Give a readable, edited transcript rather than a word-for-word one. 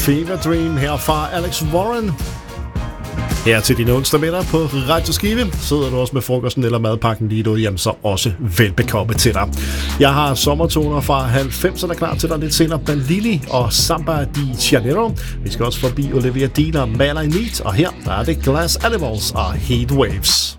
Fever Dream her fra Alex Warren. Her til din onsdag middag på Radio Skive. Sidder du også med frokosten eller madpakken lige derude, jamen så også velbekomme til dig. Jeg har sommertoner fra 90'erne klar til dig lidt senere. Balili og Samba de Janeiro. Vi skal også forbi Olivia Dean og Mala i Need. Og her der er det Glass Animals og Heat Waves.